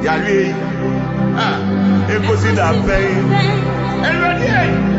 Yali, ah, it goes in that pain. And ready.